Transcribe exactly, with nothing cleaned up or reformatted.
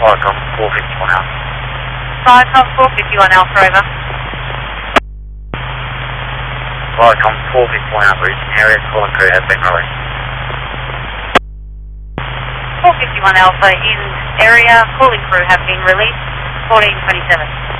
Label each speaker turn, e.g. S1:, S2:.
S1: Viacom four fifty-one Alpha.
S2: Viacom four fifty-one Alpha, over.
S1: Viacom four fifty-one Alpha, Eastern area, call and crew has been released.
S2: four fifty-one Alpha in area, calling crew have been released, fourteen twenty-seven.